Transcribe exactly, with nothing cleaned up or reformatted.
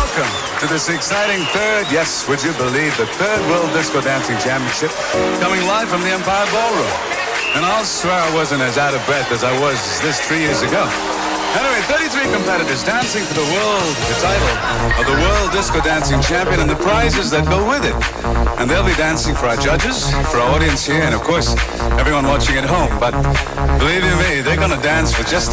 Welcome to this exciting third, yes, would you believe, the third World Disco Dancing Championship, coming live from the Empire Ballroom. And I'll swear I wasn't as out of breath as I was this three years ago. Anyway, thirty-three competitors dancing for the world, the title of the World Disco Dancing Champion and the prizes that go with it. And they'll be dancing for our judges, for our audience here, and of course, everyone watching at home. But believe you me, they're gonna dance for just